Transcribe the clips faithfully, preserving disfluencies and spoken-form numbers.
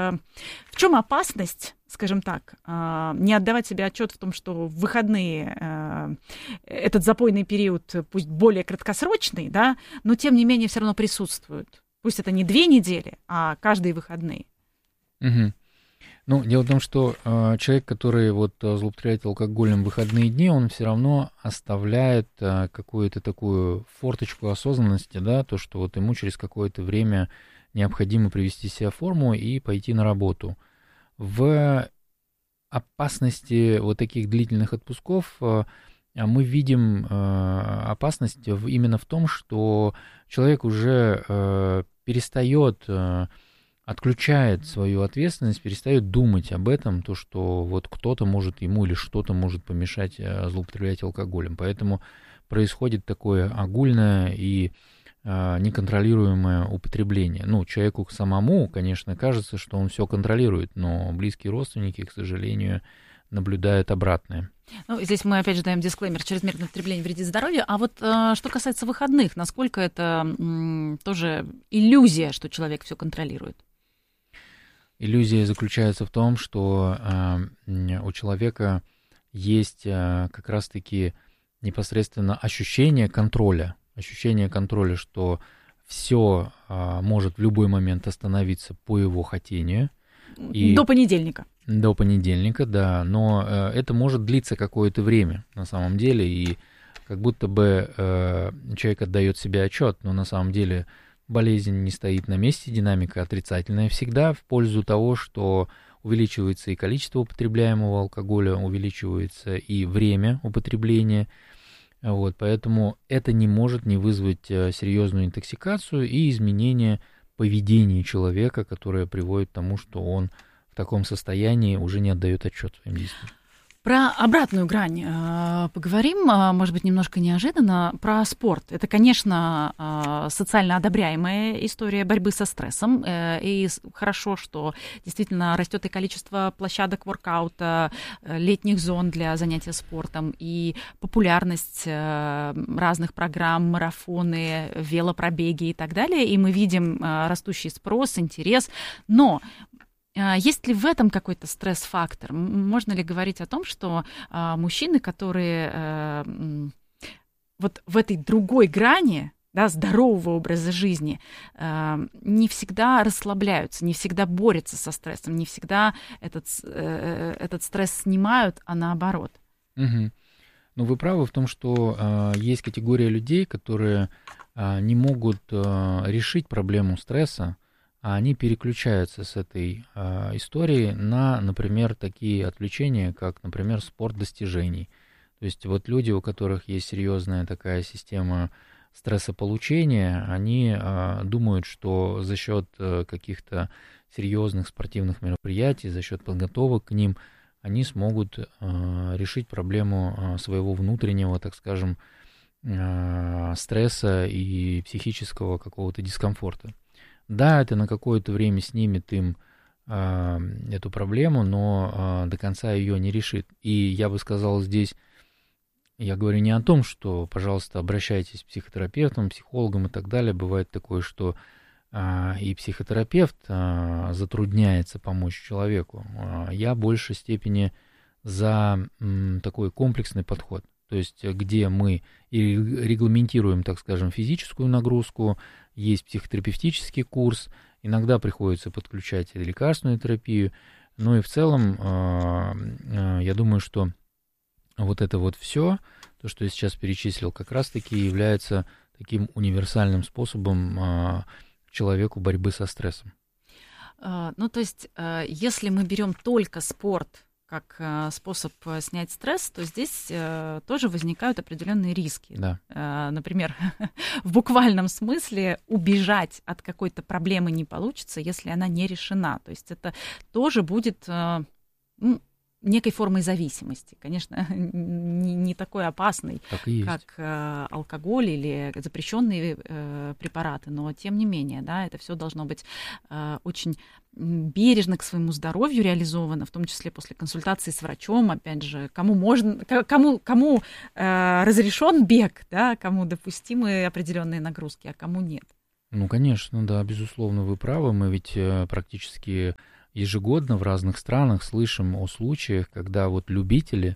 в чем опасность, скажем так, не отдавать себе отчет в том, что в выходные этот запойный период, пусть более краткосрочный, да, но тем не менее все равно присутствует. Пусть это не две недели, а каждые выходные. Угу. Ну, дело в том, что э, человек, который вот злоупотребляет алкоголем в выходные дни, он все равно оставляет э, какую-то такую форточку осознанности, да, то, что вот ему через какое-то время необходимо привести себя в форму и пойти на работу. В опасности вот таких длительных отпусков э, мы видим э, опасность в, именно в том, что человек уже э, перестает... Э, отключает свою ответственность, перестает думать об этом, то, что вот кто-то может ему или что-то может помешать злоупотреблять алкоголем. Поэтому происходит такое огульное и а, неконтролируемое употребление. Ну, человеку самому, конечно, кажется, что он все контролирует, но близкие родственники, к сожалению, наблюдают обратное. Ну, здесь мы опять же даем дисклеймер: чрезмерное потребление вредит здоровью. А вот э, что касается выходных, насколько это м, тоже иллюзия, что человек все контролирует? Иллюзия заключается в том, что э, у человека есть э, как раз-таки непосредственно ощущение контроля, ощущение контроля, что все э, может в любой момент остановиться по его хотению. И до понедельника. До понедельника, да, но э, это может длиться какое-то время на самом деле, и как будто бы э, человек отдает себе отчет, но на самом деле болезнь не стоит на месте, динамика отрицательная всегда в пользу того, что увеличивается и количество употребляемого алкоголя, увеличивается и время употребления. Вот, поэтому это не может не вызвать серьезную интоксикацию и изменение поведения человека, которое приводит к тому, что он в таком состоянии уже не отдает отчет своим действиям. Про обратную грань э, поговорим, может быть, немножко неожиданно, про спорт. Это, конечно, э, социально одобряемая история борьбы со стрессом, э, и хорошо, что действительно растет и количество площадок воркаута, э, летних зон для занятия спортом, и популярность э, разных программ, марафоны, велопробеги и так далее, и мы видим э, растущий спрос, интерес, но... Есть ли в этом какой-то стресс-фактор? Можно ли говорить о том, что а, мужчины, которые а, вот в этой другой грани, да, здорового образа жизни, а, не всегда расслабляются, не всегда борются со стрессом, не всегда этот, э, этот стресс снимают, а наоборот? Угу. Ну, вы правы в том, что а, есть категория людей, которые а, не могут а, решить проблему стресса, а они переключаются с этой э, истории на, например, такие отвлечения, как, например, спорт достижений. То есть вот люди, у которых есть серьезная такая система стрессополучения, они э, думают, что за счет э, каких-то серьезных спортивных мероприятий, за счет подготовок к ним, они смогут э, решить проблему э, своего внутреннего, так скажем, э, стресса и психического какого-то дискомфорта. Да, это на какое-то время снимет им э, эту проблему, но э, до конца ее не решит. И я бы сказал здесь, я говорю не о том, что, пожалуйста, обращайтесь к психотерапевтам, психологам и так далее. Бывает такое, что э, и психотерапевт э, затрудняется помочь человеку. Э, я в большей степени за э, такой комплексный подход. То есть где мы и регламентируем, так скажем, физическую нагрузку, есть психотерапевтический курс, иногда приходится подключать и лекарственную терапию, ну и в целом я думаю, что вот это вот все, то, что я сейчас перечислил, как раз-таки является таким универсальным способом человеку борьбы со стрессом. Ну, то есть, если мы берем только спорт как способ снять стресс, то здесь э, тоже возникают определенные риски. Да. Э, например, в буквальном смысле убежать от какой-то проблемы не получится, если она не решена. То есть это тоже будет э, ну, некой формой зависимости. Конечно, не, не такой опасной, так и как э, алкоголь или запрещенные э, препараты, но тем не менее, да, это все должно быть э, очень бережно к своему здоровью реализовано, в том числе после консультации с врачом, опять же, кому можно, кому, кому э, разрешен бег, да, кому допустимы определенные нагрузки, а кому нет. Ну, конечно, да, безусловно, вы правы. Мы ведь э, практически ежегодно в разных странах слышим о случаях, когда вот любители,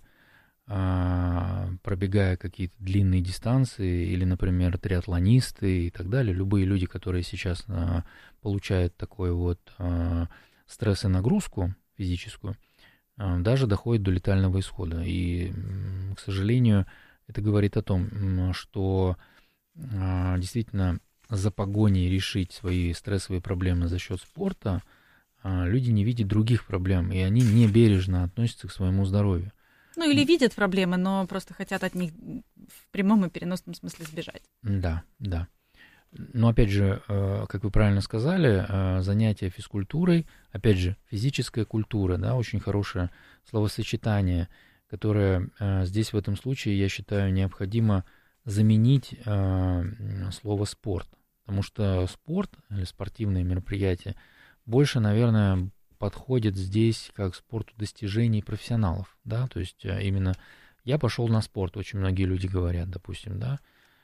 пробегая какие-то длинные дистанции, или, например, триатлонисты и так далее, любые люди, которые сейчас получают такой вот стресс и нагрузку физическую, даже доходят до летального исхода. И, к сожалению, это говорит о том, что действительно за погоней решить свои стрессовые проблемы за счет спорта люди не видят других проблем, и они не бережно относятся к своему здоровью. Ну, или видят проблемы, но просто хотят от них в прямом и переносном смысле сбежать. Да, да. Но, опять же, как вы правильно сказали, занятия физкультурой, опять же, физическая культура, да, очень хорошее словосочетание, которое здесь в этом случае, я считаю, необходимо заменить слово «спорт». Потому что спорт или спортивные мероприятия больше, наверное, подходит здесь как к спорту достижений профессионалов, да, то есть именно я пошел на спорт, очень многие люди говорят, допустим, да,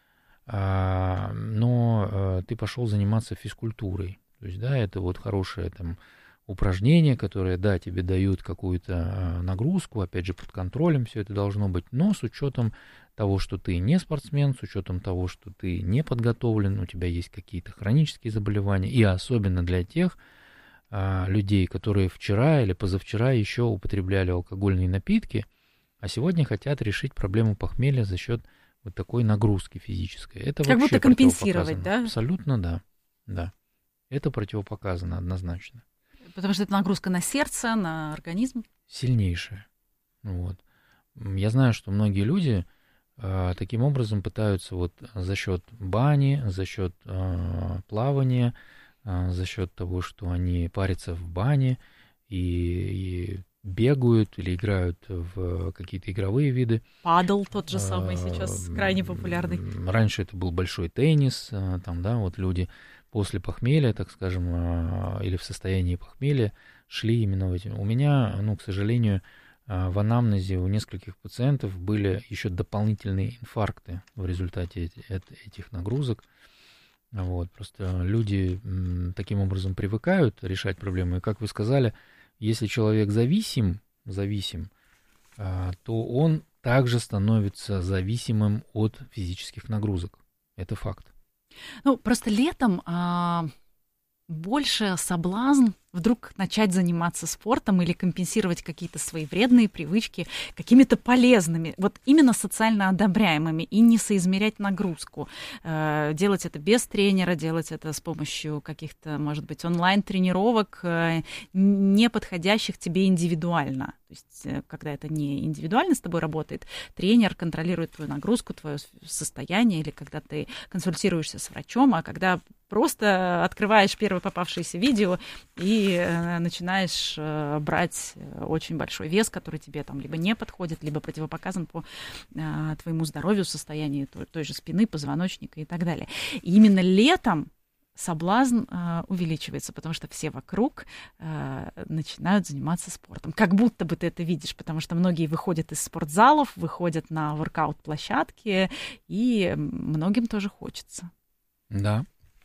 а, но а, ты пошел заниматься физкультурой, то есть, да, это вот хорошее там упражнение, которое, да, тебе дают какую-то а, нагрузку, опять же, под контролем все это должно быть, но с учетом того, что ты не спортсмен, с учетом того, что ты не подготовлен, у тебя есть какие-то хронические заболевания, и особенно для тех людей, которые вчера или позавчера еще употребляли алкогольные напитки, а сегодня хотят решить проблему похмелья за счет вот такой нагрузки физической. Это как вообще будто компенсировать, да? Абсолютно, да, да. Это противопоказано однозначно. Потому что это нагрузка на сердце, на организм. Сильнейшая. Вот. Я знаю, что многие люди э, таким образом пытаются вот за счет бани, за счет э, плавания, за счет того, что они парятся в бане и, и бегают или играют в какие-то игровые виды. Падл тот же самый сейчас крайне популярный. Раньше это был большой теннис, там, да, вот люди после похмелья, так скажем, или в состоянии похмелья шли именно в эти. У меня, ну, к сожалению, в анамнезе у нескольких пациентов были еще дополнительные инфаркты в результате этих нагрузок. Вот, просто люди м, таким образом привыкают решать проблемы. И, как вы сказали, если человек зависим, зависим, а, то он также становится зависимым от физических нагрузок. Это факт. Ну, просто летом а, больше соблазн вдруг начать заниматься спортом или компенсировать какие-то свои вредные привычки какими-то полезными, вот именно социально одобряемыми, и не соизмерять нагрузку. Э, делать это без тренера, делать это с помощью каких-то, может быть, онлайн-тренировок, э, не подходящих тебе индивидуально. То есть, э, когда это не индивидуально с тобой работает, тренер контролирует твою нагрузку, твое состояние, или когда ты консультируешься с врачом, а когда просто открываешь первое попавшееся видео и начинаешь брать очень большой вес, который тебе там либо не подходит, либо противопоказан по твоему здоровью, состоянию той, той же спины, позвоночника и так далее. И именно летом соблазн увеличивается, потому что все вокруг начинают заниматься спортом. Как будто бы ты это видишь, потому что многие выходят из спортзалов, выходят на воркаут-площадки, и многим тоже хочется. Да.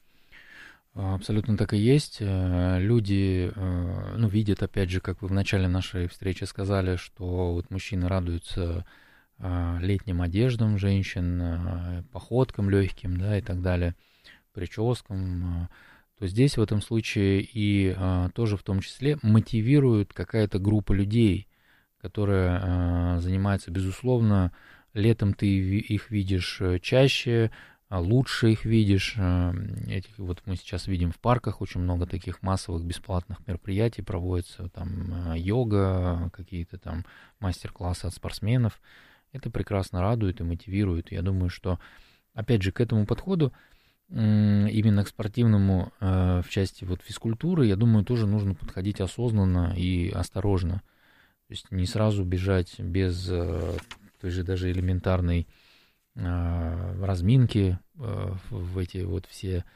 Абсолютно так и есть. Люди, ну, видят, опять же, как вы в начале нашей встречи сказали, что вот мужчины радуются летним одеждам женщин, походкам легким, да, и так далее, прическам, то здесь в этом случае и тоже в том числе мотивирует какая-то группа людей, которая занимается, безусловно, летом ты их видишь чаще, лучше их видишь. Этих, вот мы сейчас видим в парках очень много таких массовых бесплатных мероприятий проводится, там йога, какие-то там мастер-классы от спортсменов. Это прекрасно радует и мотивирует. Я думаю, что, опять же, к этому подходу, именно к спортивному в части вот физкультуры, я думаю, тоже нужно подходить осознанно и осторожно. То есть не сразу бежать без той же даже элементарной разминки в эти вот все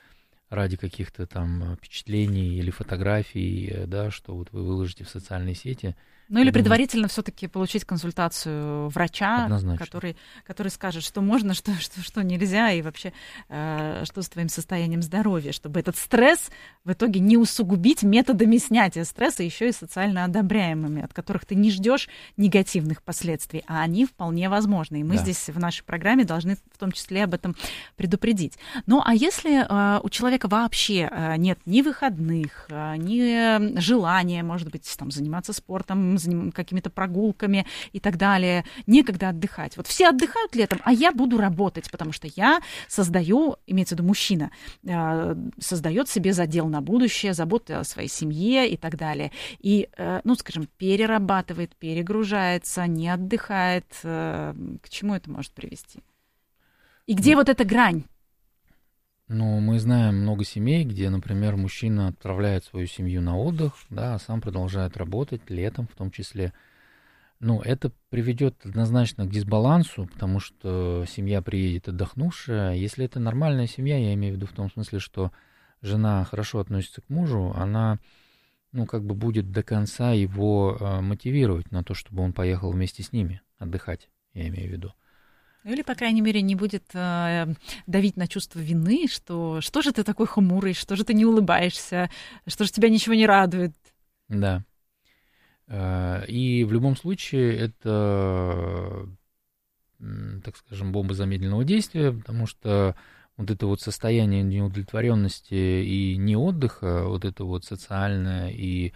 ради каких-то там впечатлений или фотографий, да, что вот вы выложите в социальные сети. Ну или предварительно все-таки получить консультацию врача, который, который скажет, что можно, что, что, что нельзя, и вообще, э, что с твоим состоянием здоровья, чтобы этот стресс в итоге не усугубить методами снятия стресса, еще и социально одобряемыми, от которых ты не ждешь негативных последствий, а они вполне возможны. И мы да. здесь в нашей программе должны в том числе об этом предупредить. Ну а если э, у человека вообще э, нет ни выходных, э, ни желания, может быть, там, заниматься спортом, какими-то прогулками и так далее, некогда отдыхать. Вот все отдыхают летом, а я буду работать, потому что я создаю, имеется в виду мужчина, создает себе задел на будущее, заботы о своей семье и так далее. И, ну, скажем, перерабатывает, перегружается, не отдыхает. К чему это может привести? И где ну, вот эта грань? Ну, мы знаем много семей, где, например, мужчина отправляет свою семью на отдых, да, а сам продолжает работать летом в том числе. Ну, это приведет однозначно к дисбалансу, потому что семья приедет отдохнувшая. Если это нормальная семья, я имею в виду в том смысле, что жена хорошо относится к мужу, она, ну, как бы будет до конца его э, мотивировать на то, чтобы он поехал вместе с ними отдыхать, я имею в виду. Или, по крайней мере, не будет э, давить на чувство вины, что что же ты такой хмурый, что же ты не улыбаешься, что же тебя ничего не радует. Да. И в любом случае это, так скажем, бомба замедленного действия, потому что вот это вот состояние неудовлетворенности и неотдыха, вот это вот социальное и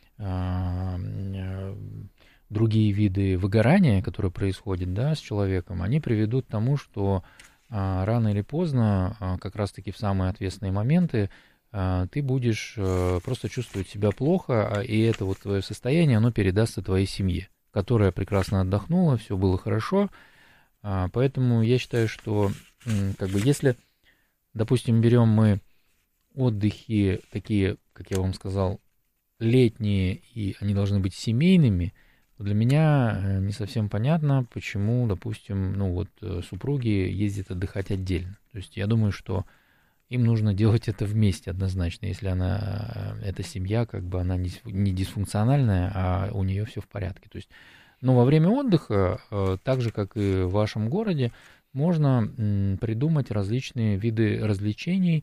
э, другие виды выгорания, которые происходят, да, с человеком, они приведут к тому, что э, рано или поздно, э, как раз-таки в самые ответственные моменты, ты будешь просто чувствовать себя плохо, и это вот твое состояние, оно передастся твоей семье, которая прекрасно отдохнула, все было хорошо. Поэтому я считаю, что как бы если, допустим, берем мы отдыхи такие, как я вам сказал, летние, и они должны быть семейными, то для меня не совсем понятно, почему, допустим, ну вот супруги ездят отдыхать отдельно. То есть я думаю, что им нужно делать это вместе однозначно, если она, эта семья, как бы она не, не дисфункциональная, а у нее все в порядке. То есть, но во время отдыха, так же, как и в вашем городе, можно придумать различные виды развлечений.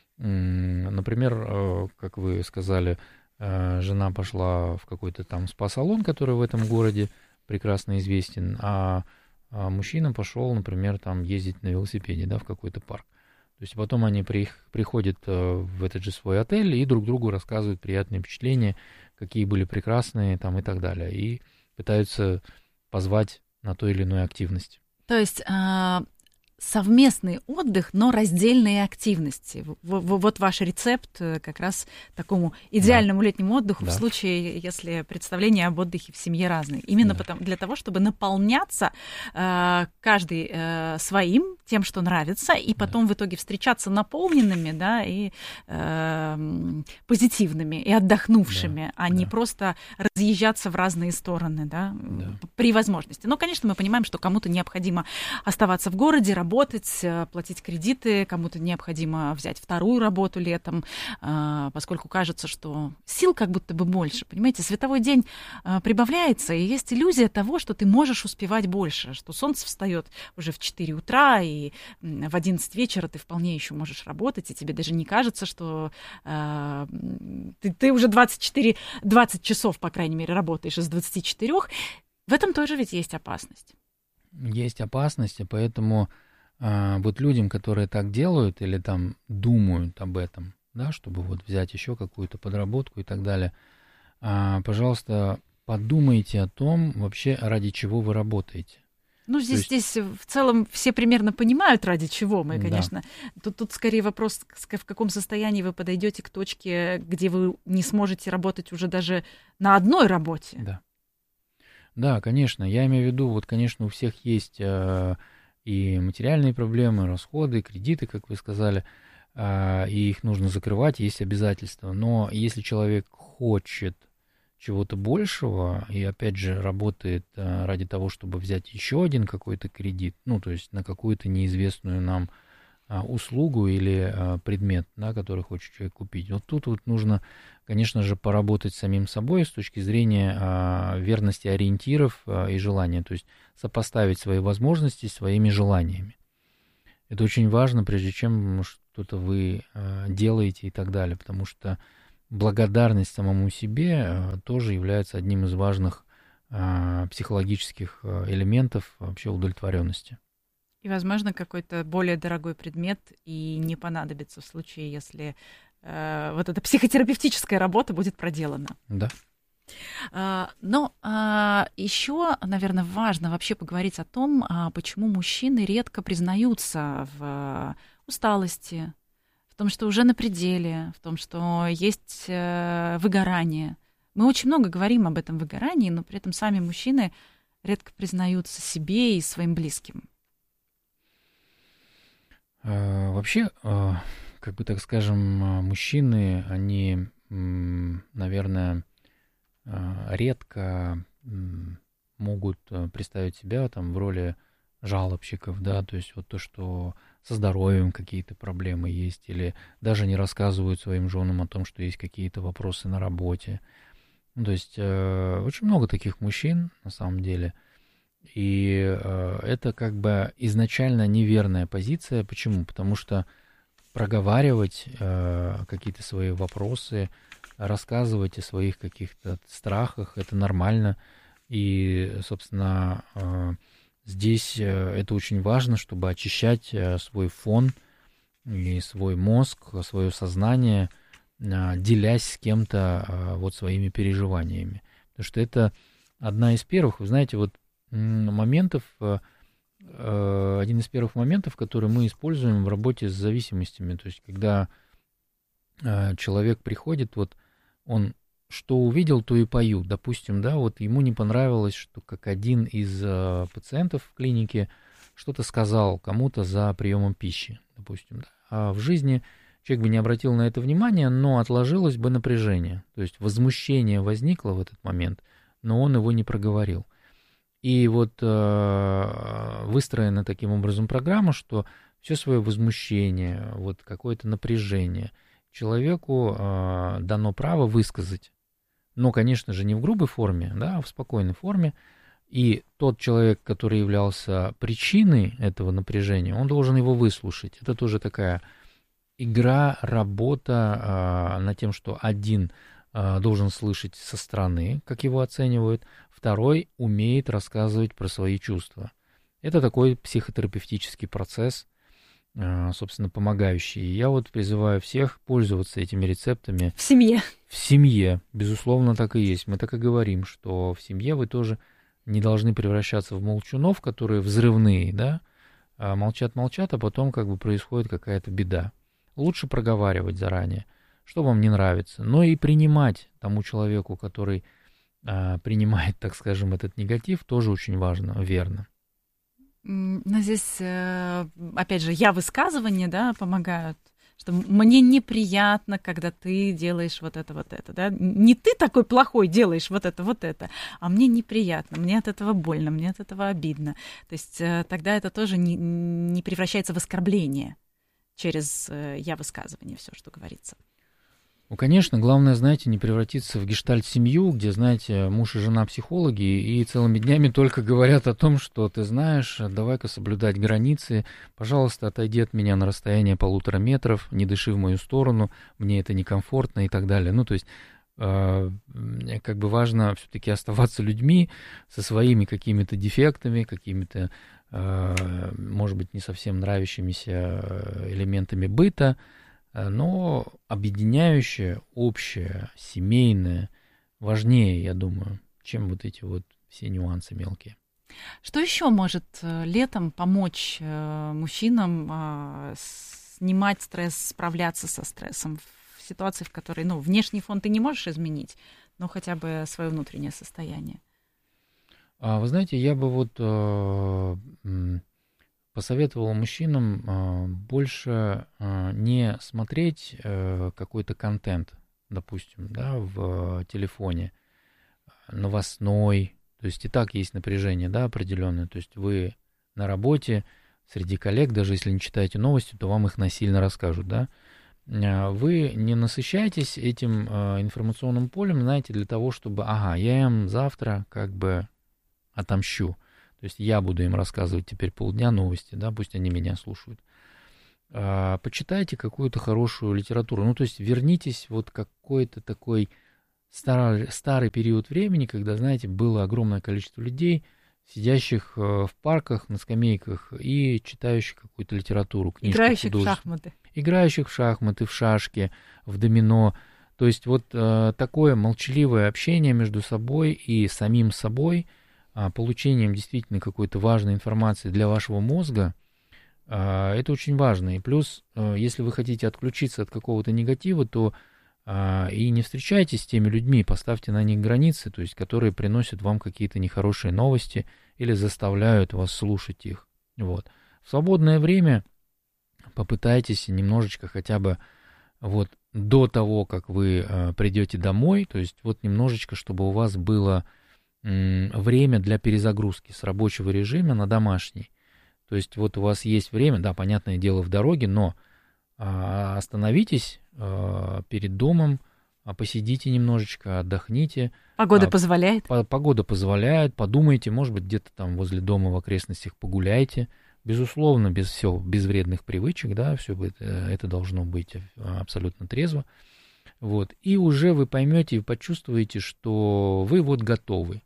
Например, как вы сказали, жена пошла в какой-то там спа-салон, который в этом городе прекрасно известен, а мужчина пошел, например, там ездить на велосипеде, да, в какой-то парк. То есть потом они при, приходят в этот же свой отель и друг другу рассказывают приятные впечатления, какие были прекрасные там и так далее, и пытаются позвать на ту или иную активность. То есть а, совместный отдых, но раздельные активности. Вот ваш рецепт как раз такому идеальному да. летнему отдыху да. в случае, если представления об отдыхе в семье разные. Именно да. потому, для того, чтобы наполняться э, каждый э, своим, тем, что нравится, и потом да. в итоге встречаться наполненными, да, и э, позитивными, и отдохнувшими, да. а да. не просто разъезжаться в разные стороны, да, да. при возможности. Но, конечно, мы понимаем, что кому-то необходимо оставаться в городе, работать, платить кредиты, кому-то необходимо взять вторую работу летом, поскольку кажется, что сил как будто бы больше. Понимаете, световой день прибавляется, и есть иллюзия того, что ты можешь успевать больше, что солнце встает уже в четыре утра, и в одиннадцать вечера ты вполне еще можешь работать, и тебе даже не кажется, что э, ты, ты уже двадцать четыре, двадцать часов, по крайней мере, работаешь из двадцати четырёх. В этом тоже ведь есть опасность. Есть опасность, и поэтому э, вот людям, которые так делают или там думают об этом, да, чтобы вот взять еще какую-то подработку и так далее, э, пожалуйста, подумайте о том вообще, ради чего вы работаете. Ну, здесь, есть... здесь в целом все примерно понимают, ради чего мы, конечно. Да. Тут, тут скорее вопрос, в каком состоянии вы подойдете к точке, где вы не сможете работать уже даже на одной работе. Да. Да, конечно. Я имею в виду, вот, конечно, у всех есть э, и материальные проблемы, расходы, кредиты, как вы сказали, э, и их нужно закрывать, есть обязательства. Но если человек хочет чего-то большего и, опять же, работает э, ради того, чтобы взять еще один какой-то кредит, ну, то есть на какую-то неизвестную нам услугу или предмет, да, который хочет человек купить. Вот тут вот нужно, конечно же, поработать с самим собой с точки зрения верности ориентиров и желания, то есть сопоставить свои возможности с своими желаниями. Это очень важно, прежде чем что-то вы делаете и так далее, потому что благодарность самому себе тоже является одним из важных психологических элементов вообще удовлетворенности. И, возможно, какой-то более дорогой предмет и не понадобится в случае, если э, вот эта психотерапевтическая работа будет проделана. Да. А, но а, еще, наверное, важно вообще поговорить о том, а, почему мужчины редко признаются в усталости, в том, что уже на пределе, в том, что есть э, выгорание. Мы очень много говорим об этом выгорании, но при этом сами мужчины редко признаются себе и своим близким. Вообще, как бы так скажем, мужчины, они, наверное, редко могут представить себя там в роли жалобщиков, да, то есть вот то, что со здоровьем какие-то проблемы есть, или даже не рассказывают своим женам о том, что есть какие-то вопросы на работе. Ну, то есть очень много таких мужчин, на самом деле. И э, это как бы изначально неверная позиция. Почему? Потому что проговаривать э, какие-то свои вопросы, рассказывать о своих каких-то страхах, это нормально. И, собственно, э, здесь э, это очень важно, чтобы очищать э, свой фон и свой мозг, свое сознание, э, делясь с кем-то э, вот своими переживаниями. Потому что это одна из первых, вы знаете, вот моментов, один из первых моментов, который мы используем в работе с зависимостями. То есть, когда человек приходит, вот он что увидел, то и пою. Допустим, да, вот ему не понравилось, что как один из пациентов в клинике что-то сказал кому-то за приемом пищи, допустим. Да. А в жизни человек бы не обратил на это внимания, но отложилось бы напряжение. То есть возмущение возникло в этот момент, но он его не проговорил. И вот э, выстроена таким образом программа, что все свое возмущение, вот какое-то напряжение человеку э, дано право высказать. Но, конечно же, не в грубой форме, да, а в спокойной форме. И тот человек, который являлся причиной этого напряжения, он должен его выслушать. Это тоже такая игра, работа э, над тем, что один э, должен слышать со стороны, как его оценивают, второй умеет рассказывать про свои чувства. Это такой психотерапевтический процесс, собственно, помогающий. И я вот призываю всех пользоваться этими рецептами. В семье. В семье, безусловно, так и есть. Мы так и говорим, что в семье вы тоже не должны превращаться в молчунов, которые взрывные, да, молчат-молчат, а потом как бы происходит какая-то беда. Лучше проговаривать заранее, что вам не нравится, но и принимать тому человеку, который принимает, так скажем, этот негатив, тоже очень важно, верно. Но здесь, опять же, я-высказывания, да, помогают, что мне неприятно, когда ты делаешь вот это, вот это, да, не ты такой плохой делаешь вот это, вот это, а мне неприятно, мне от этого больно, мне от этого обидно. То есть тогда это тоже не, не превращается в оскорбление через я-высказывание, все, что говорится. Ну, конечно, главное, знаете, не превратиться в гештальт-семью, где, знаете, муж и жена психологи, и целыми днями только говорят о том, что ты знаешь, давай-ка соблюдать границы, пожалуйста, отойди от меня на расстояние полутора метров, не дыши в мою сторону, мне это некомфортно и так далее. Ну, то есть, э, как бы важно все-таки оставаться людьми со своими какими-то дефектами, какими-то, э, может быть, не совсем нравящимися элементами быта, но объединяющее, общее, семейное важнее, я думаю, чем вот эти вот все нюансы мелкие. Что еще может летом помочь мужчинам снимать стресс, справляться со стрессом в ситуации, в которой, ну, внешний фон ты не можешь изменить, но хотя бы свое внутреннее состояние? Вы знаете, я бы вот посоветовал мужчинам э, больше э, не смотреть э, какой-то контент, допустим, да, в э, телефоне, новостной, то есть и так есть напряжение, да, определенное, то есть вы на работе, среди коллег, даже если не читаете новости, то вам их насильно расскажут, да. Вы не насыщаетесь этим информационным полем, знаете, для того, чтобы, ага, я им завтра как бы отомщу. То есть я буду им рассказывать теперь полдня новости, да, пусть они меня слушают. Почитайте какую-то хорошую литературу. Ну, то есть вернитесь вот какой-то такой старый, старый период времени, когда, знаете, было огромное количество людей, сидящих в парках, на скамейках и читающих какую-то литературу, книжку. Играющих в шахматы. Играющих в шахматы, в шашки, в домино. То есть вот э, такое молчаливое общение между собой и самим собой, э, получением действительно какой-то важной информации для вашего мозга, э, это очень важно. И плюс, э, если вы хотите отключиться от какого-то негатива, то э, и не встречайтесь с теми людьми, поставьте на них границы, то есть которые приносят вам какие-то нехорошие новости или заставляют вас слушать их. Вот. В свободное время попытайтесь немножечко хотя бы вот до того, как вы э, придете домой, то есть вот немножечко, чтобы у вас было м, время для перезагрузки с рабочего режима на домашний. То есть вот у вас есть время, да, понятное дело, в дороге, но э, остановитесь э, перед домом, э, посидите немножечко, отдохните. Погода э, позволяет? По, погода позволяет, подумайте, может быть, где-то там возле дома в окрестностях погуляйте. Безусловно, без всего, без вредных привычек, да, все это, это должно быть абсолютно трезво. Вот. И уже вы поймете и почувствуете, что вы вот готовы.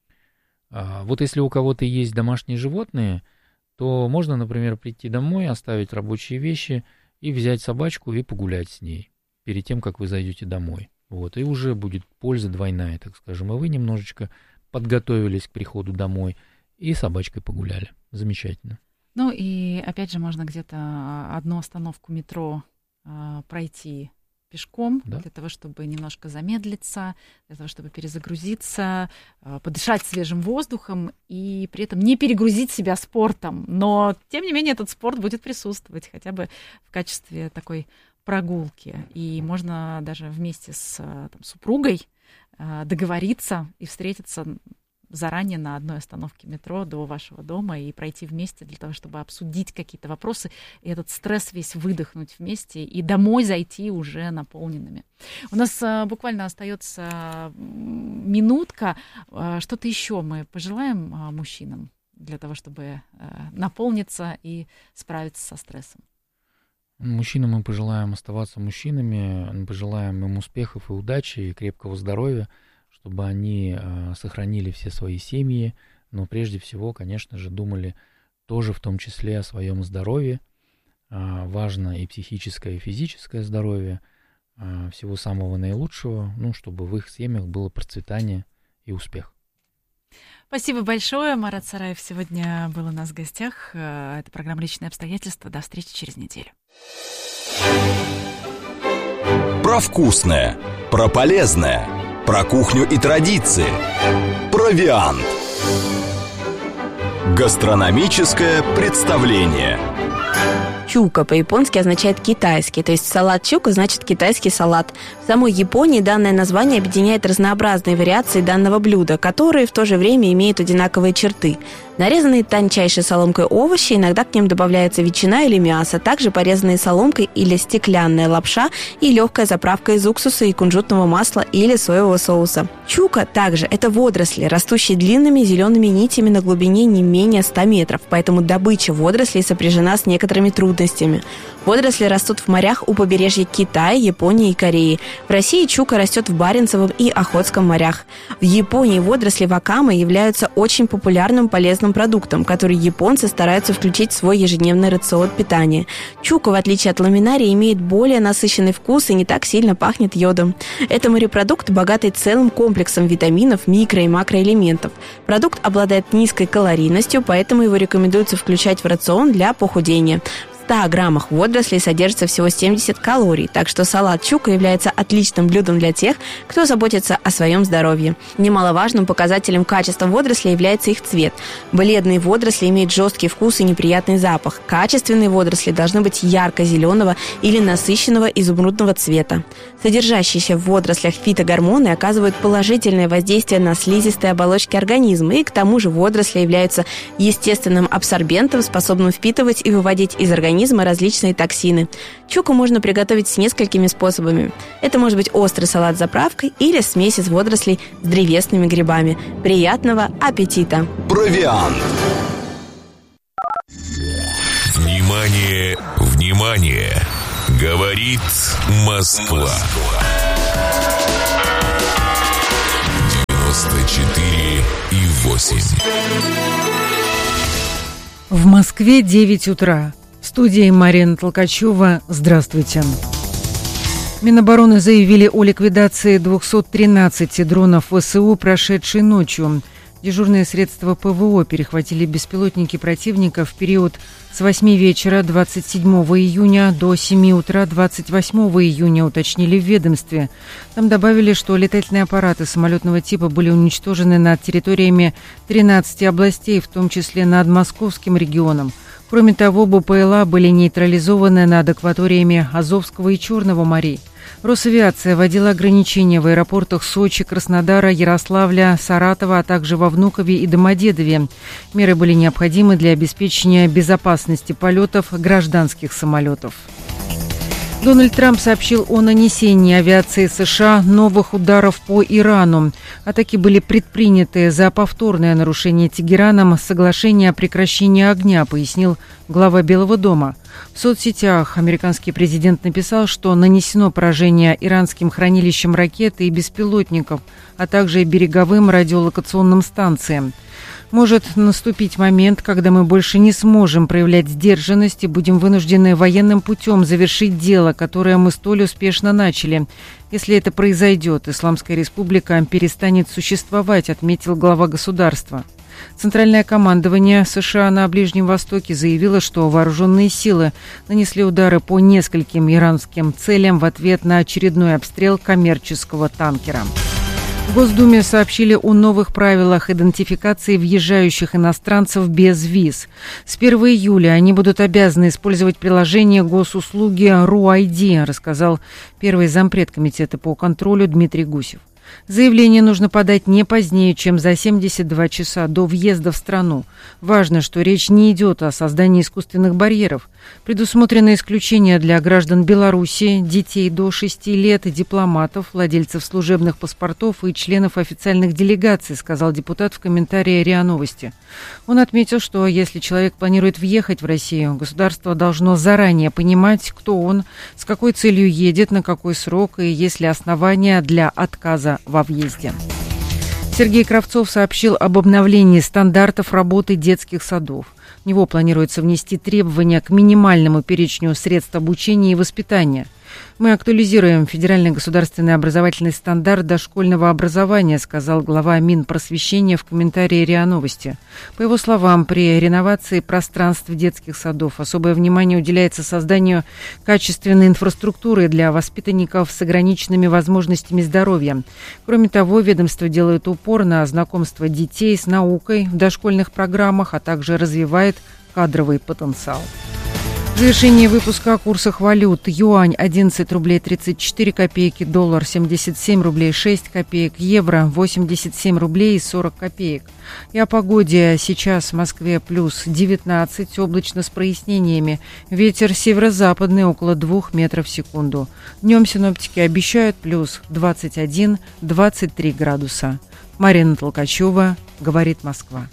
А, вот если у кого-то есть домашние животные, то можно, например, прийти домой, оставить рабочие вещи и взять собачку и погулять с ней перед тем, как вы зайдете домой. Вот. И уже будет польза двойная, так скажем. И вы немножечко подготовились к приходу домой и с собачкой погуляли. Замечательно. Ну и опять же можно где-то одну остановку метро э, пройти пешком, да, для того, чтобы немножко замедлиться, для того, чтобы перезагрузиться, э, подышать свежим воздухом и при этом не перегрузить себя спортом. Но, тем не менее, этот спорт будет присутствовать хотя бы в качестве такой прогулки. И можно даже вместе с там, супругой э, договориться и встретиться заранее на одной остановке метро до вашего дома и пройти вместе для того, чтобы обсудить какие-то вопросы, и этот стресс весь выдохнуть вместе, и домой зайти уже наполненными. У нас а, буквально остается минутка. А, что-то еще мы пожелаем а, мужчинам для того, чтобы а, наполниться и справиться со стрессом? Мужчинам мы пожелаем оставаться мужчинами, мы пожелаем им успехов и удачи, и крепкого здоровья, чтобы они э, сохранили все свои семьи, но прежде всего, конечно же, думали тоже в том числе о своем здоровье. Э, важно и психическое, и физическое здоровье, э, всего самого наилучшего, ну, чтобы в их семьях было процветание и успех. Спасибо большое. Марат Сараев сегодня был у нас в гостях. Это программа «Личные обстоятельства». До встречи через неделю. Про вкусное, про полезное, про кухню и традиции. Провиант. Гастрономическое представление. Чука по-японски означает «китайский», то есть салат чука значит «китайский салат». В самой Японии данное название объединяет разнообразные вариации данного блюда, которые в то же время имеют одинаковые черты. Нарезанные тончайшей соломкой овощи, иногда к ним добавляется ветчина или мясо, также порезанные соломкой или стеклянная лапша и легкая заправка из уксуса и кунжутного масла или соевого соуса. Чука также это водоросли, растущие длинными зелеными нитями на глубине не менее ста метров, поэтому добыча водорослей сопряжена с некоторыми трудностями. Водоросли растут в морях у побережья Китая, Японии и Кореи. В России чука растет в Баренцевом и Охотском морях. В Японии водоросли вакама являются очень популярным полезным продуктом, который японцы стараются включить в свой ежедневный рацион питания. Чука, в отличие от ламинарии, имеет более насыщенный вкус и не так сильно пахнет йодом. Это морепродукт, богатый целым комплексом витаминов, микро- и макроэлементов. Продукт обладает низкой калорийностью, поэтому его рекомендуется включать в рацион для похудения. В ста граммах водорослей содержится всего семьдесят калорий, так что салат чука является отличным блюдом для тех, кто заботится о своем здоровье. Немаловажным показателем качества водорослей является их цвет. Бледные водоросли имеют жесткий вкус и неприятный запах. Качественные водоросли должны быть ярко-зеленого или насыщенного изумрудного цвета. Содержащиеся в водорослях фитогормоны оказывают положительное воздействие на слизистые оболочки организма, и к тому же водоросли являются естественным абсорбентом, способным впитывать и выводить из организма различные токсины. Чуку можно приготовить с несколькими способами. Это может быть острый салат с заправкой или смесь из водорослей с древесными грибами. Приятного аппетита! Провиант. Внимание, внимание! Говорит Москва. девяносто четыре и восемь. В Москве девять утра. В студии Марина Толкачева. Здравствуйте. Минобороны заявили о ликвидации двухсот тринадцати дронов ВСУ прошедшей ночью. Дежурные средства ПВО перехватили беспилотники противника в период с восьми вечера двадцать седьмого июня до семи утра двадцать восьмого июня, уточнили в ведомстве. Там добавили, что летательные аппараты самолетного типа были уничтожены над территориями тринадцати областей, в том числе над Московским регионом. Кроме того, БПЛА были нейтрализованы над акваториями Азовского и Черного морей. Росавиация вводила ограничения в аэропортах Сочи, Краснодара, Ярославля, Саратова, а также во Внукове и Домодедове. Меры были необходимы для обеспечения безопасности полетов гражданских самолетов. Дональд Трамп сообщил о нанесении авиации США новых ударов по Ирану. Атаки были предприняты за повторное нарушение Тегераном соглашения о прекращении огня, пояснил глава Белого дома. В соцсетях американский президент написал, что нанесено поражение иранским хранилищам ракет и беспилотников, а также береговым радиолокационным станциям. Может наступить момент, когда мы больше не сможем проявлять сдержанность и будем вынуждены военным путем завершить дело, которое мы столь успешно начали. Если это произойдет, Исламская республика перестанет существовать, отметил глава государства. Центральное командование США на Ближнем Востоке заявило, что вооруженные силы нанесли удары по нескольким иранским целям в ответ на очередной обстрел коммерческого танкера. В Госдуме сообщили о новых правилах идентификации въезжающих иностранцев без виз. С первого июля они будут обязаны использовать приложение госуслуги РУ-ай ди, рассказал первый зампред комитета по контролю Дмитрий Гусев. Заявление нужно подать не позднее, чем за семьдесят два часа до въезда в страну. Важно, что речь не идет о создании искусственных барьеров. Предусмотрены исключения для граждан Беларуси, детей до шести лет, дипломатов, владельцев служебных паспортов и членов официальных делегаций, сказал депутат в комментарии РИА Новости. Он отметил, что если человек планирует въехать в Россию, государство должно заранее понимать, кто он, с какой целью едет, на какой срок и есть ли основания для отказа во въезде. Сергей Кравцов сообщил об обновлении стандартов работы детских садов. В него планируется внести требования к минимальному перечню средств обучения и воспитания. Мы актуализируем федеральный государственный образовательный стандарт дошкольного образования, сказал глава Минпросвещения в комментарии РИА Новости. По его словам, при реновации пространств детских садов особое внимание уделяется созданию качественной инфраструктуры для воспитанников с ограниченными возможностями здоровья. Кроме того, ведомство делает упор на знакомство детей с наукой в дошкольных программах, а также развивает кадровый потенциал. В завершении выпуска о курсах валют. Юань одиннадцать рублей тридцать четыре копейки, доллар семьдесят семь рублей шесть копеек, евро восемьдесят семь рублей сорок копеек. И о погоде. Сейчас в Москве плюс девятнадцать, облачно с прояснениями. Ветер северо-западный около двух метров в секунду. Днем синоптики обещают плюс двадцать один - двадцать три градуса. Марина Толкачева, говорит Москва.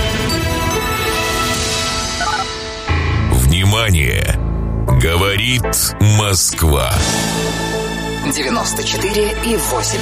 Внимание! Говорит Москва. девяносто четыре и восемь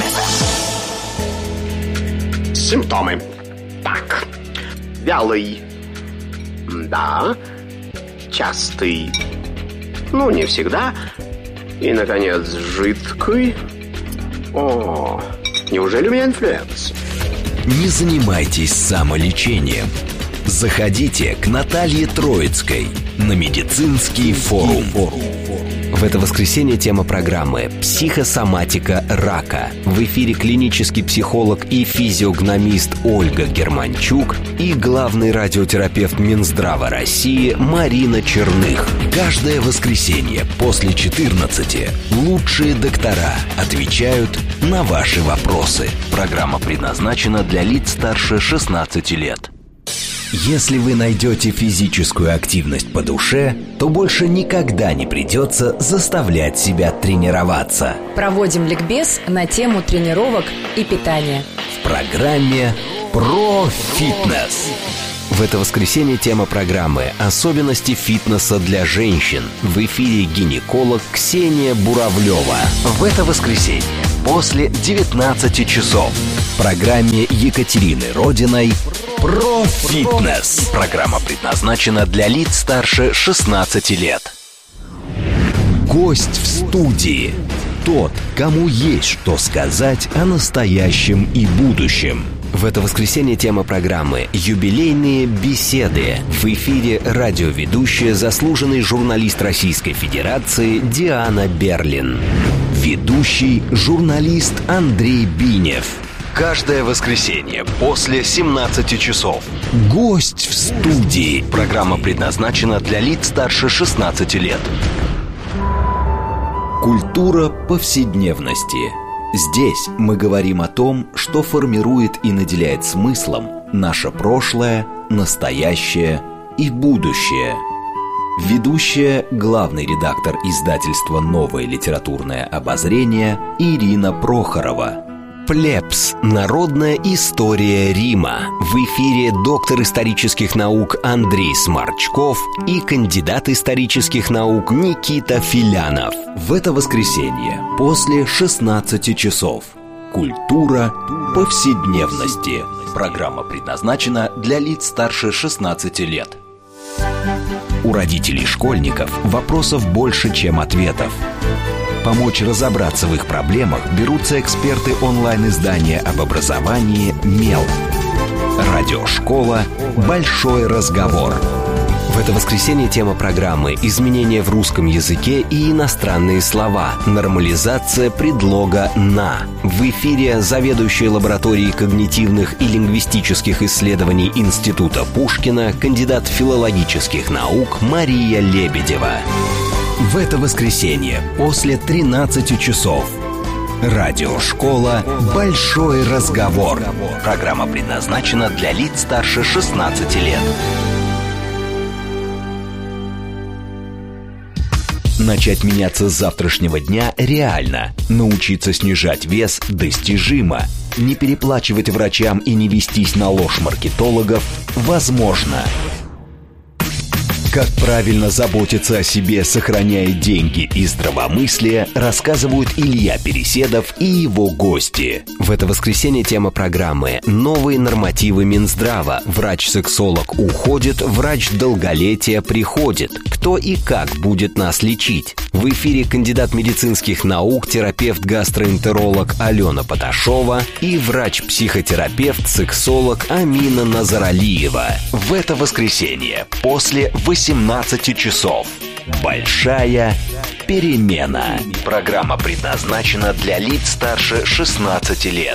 эф эм. Симптомы. Так. Вялый. Да. Частый. Ну, не всегда. И, наконец, жидкий. О, неужели у меня инфлюенс? Не занимайтесь самолечением. Заходите к Наталье Троицкой на медицинский форум. В это воскресенье тема программы «Психосоматика рака». В эфире клинический психолог и физиогномист Ольга Германчук и главный радиотерапевт Минздрава России Марина Черных. Каждое воскресенье после четырнадцати лучшие доктора отвечают на ваши вопросы. Программа предназначена для лиц старше шестнадцати лет. Если вы найдете физическую активность по душе, то больше никогда не придется заставлять себя тренироваться. Проводим ликбез на тему тренировок и питания в программе «Про фитнес». В это воскресенье тема программы «Особенности фитнеса для женщин». В эфире гинеколог Ксения Буравлева. В это воскресенье после девятнадцати часов в программе Екатерины Родиной «Про фитнес». Программа предназначена для лиц старше шестнадцати лет. Гость в студии. Тот, кому есть что сказать о настоящем и будущем. В это воскресенье тема программы «Юбилейные беседы». В эфире радиоведущая, заслуженный журналист Российской Федерации Диана Берлин. Ведущий журналист Андрей Бинев. Каждое воскресенье после семнадцати часов. Гость в студии. Программа предназначена для лиц старше шестнадцати лет. Культура повседневности. Здесь мы говорим о том, что формирует и наделяет смыслом наше прошлое, настоящее и будущее. Ведущая, главный редактор издательства «Новое литературное обозрение» Ирина Прохорова. Плебс. Народная история Рима. В эфире доктор исторических наук Андрей Сморчков и кандидат исторических наук Никита Филянов. В это воскресенье после шестнадцати часов. Культура повседневности. Программа предназначена для лиц старше шестнадцати лет. У родителей школьников вопросов больше, чем ответов. Помочь разобраться в их проблемах берутся эксперты онлайн-издания об образовании «Мел». Радиошкола «Большой разговор». В это воскресенье тема программы «Изменения в русском языке и иностранные слова. Нормализация предлога «на». В эфире заведующая лабораторией когнитивных и лингвистических исследований Института Пушкина, кандидат филологических наук Мария Лебедева. В это воскресенье после тринадцати часов. Радиошкола «Большой разговор». Программа предназначена для лиц старше шестнадцати лет. Начать меняться с завтрашнего дня реально. Научиться снижать вес достижимо. Не переплачивать врачам и не вестись на ложь маркетологов возможно. Как правильно заботиться о себе, сохраняя деньги и здравомыслие, рассказывают Илья Переседов и его гости. В это воскресенье тема программы «Новые нормативы Минздрава». Врач-сексолог уходит, врач долголетия приходит. Кто и как будет нас лечить? В эфире кандидат медицинских наук, терапевт-гастроэнтеролог Алена Поташова и врач-психотерапевт, сексолог Амина Назаралиева. В это воскресенье после восемнадцати часов. Большая перемена. Программа предназначена для лиц старше шестнадцати лет.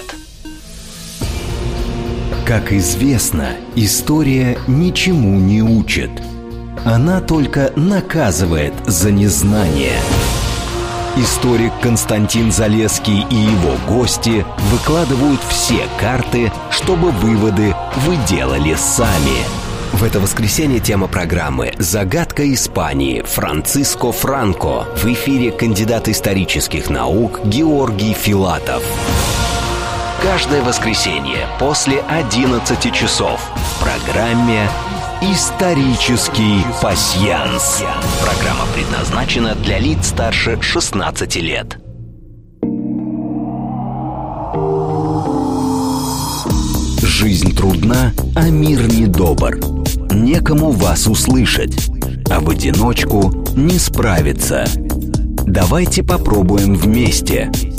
Как известно, история ничему не учит. Она только наказывает за незнание. Историк Константин Залесский и его гости выкладывают все карты, чтобы выводы вы делали сами. В это воскресенье тема программы «Загадка Испании» Франциско Франко. В эфире кандидат исторических наук Георгий Филатов. Каждое воскресенье после одиннадцати часов в программе «Исторический пасьянс». Программа предназначена для лиц старше шестнадцати лет. Жизнь трудна, а мир недобр. Некому вас услышать, а в одиночку не справиться. Давайте попробуем вместе.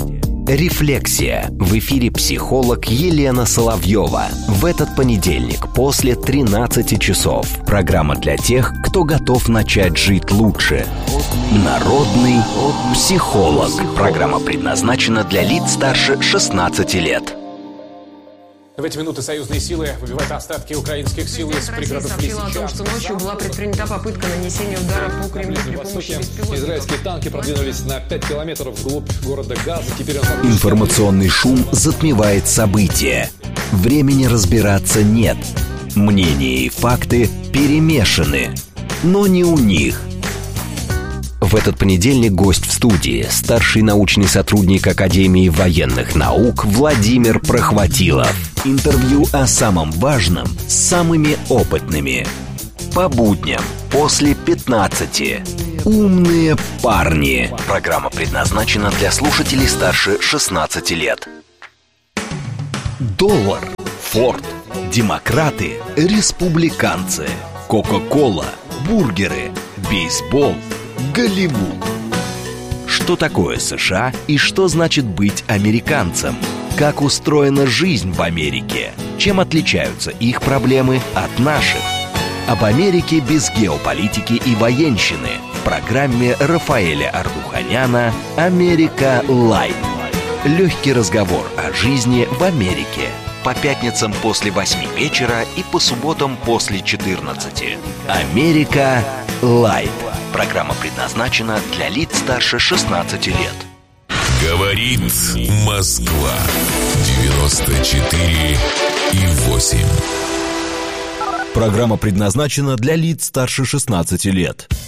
Рефлексия. В эфире психолог Елена Соловьева. В этот понедельник после тринадцати часов. Программа для тех, кто готов начать жить лучше. Народный психолог. Программа предназначена для лиц старше шестнадцати лет. В эти минуты союзные силы выбивают остатки украинских сил из пригородов сообщила о том, что ночью была предпринята попытка нанесения удара по Кремлю при помощи беспилотников. Израильские танки продвинулись на пять километров вглубь города Газа. Теперь он... Информационный шум затмевает события. Времени разбираться нет. Мнения и факты перемешаны. Но не у них. В этот понедельник гость в студии – старший научный сотрудник Академии военных наук Владимир Прохватилов. Интервью о самом важном с самыми опытными. По будням после пятнадцати. Умные парни. Программа предназначена для слушателей старше шестнадцати лет. Доллар, Форд, демократы, республиканцы, Кока-кола, бургеры, бейсбол, Голливуд. Что такое США и что значит быть американцем? Как устроена жизнь в Америке? Чем отличаются их проблемы от наших? Об Америке без геополитики и военщины в программе Рафаэля Ардуханяна «Америка Лайт». Легкий разговор о жизни в Америке. По пятницам после восьми вечера и по субботам после четырнадцати. «Америка Лайт». Программа предназначена для лиц старше шестнадцати лет. Говорит Москва. девяносто четыре и восемь. Программа предназначена для лиц старше шестнадцати лет.